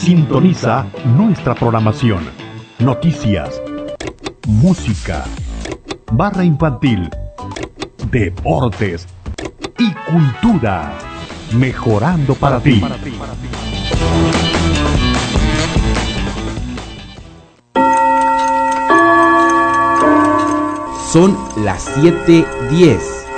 Sintoniza nuestra programación. Noticias, música, barra infantil, deportes y cultura. Mejorando para ti. Son las 7:10.